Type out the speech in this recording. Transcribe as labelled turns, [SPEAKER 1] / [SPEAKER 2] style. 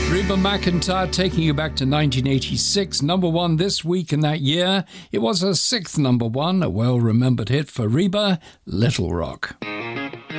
[SPEAKER 1] Reba McEntire taking you back to 1986, number one this week in that year. It was her sixth number one, a well-remembered hit for Reba, Little Rock.